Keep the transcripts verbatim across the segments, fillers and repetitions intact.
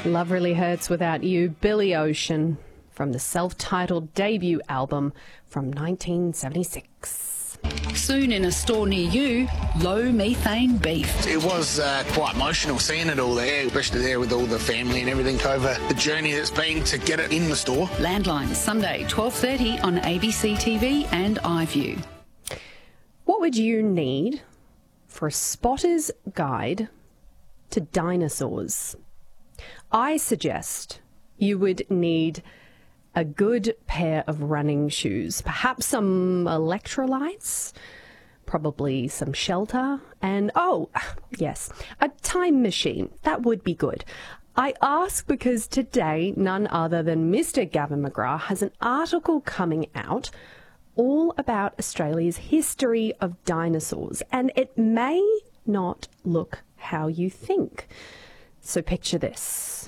Love Really Hurts Without You, Billy Ocean, from the self-titled debut album from nineteen seventy-six. Soon in a store near you, low methane beef. It was uh, quite emotional seeing it all there, especially there with all the family and everything over the journey that's been to get it in the store. Landline, Sunday, twelve thirty on A B C T V and iView. What would you need for a spotter's guide to dinosaurs? I suggest you would need a good pair of running shoes, perhaps some electrolytes, probably some shelter, and, oh, yes, a time machine. That would be good. I ask because today none other than Mister Gavin McGrath has an article coming out all about Australia's history of dinosaurs, and it may not look how you think. So picture this.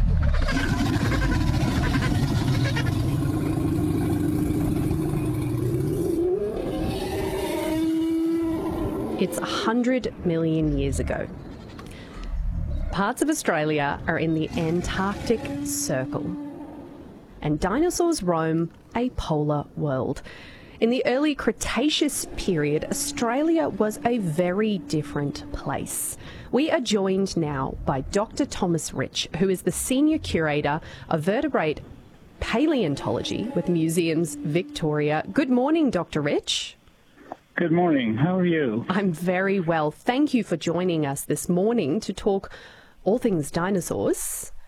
It's a hundred million years ago. Parts of Australia are in the Antarctic Circle, and dinosaurs roam a polar world. In the early Cretaceous period, Australia was a very different place. We are joined now by Doctor Thomas Rich, who is the Senior Curator of Vertebrate Paleontology with Museums Victoria. Good morning, Doctor Rich. Good morning. How are you? I'm very well. Thank you for joining us this morning to talk all things dinosaurs.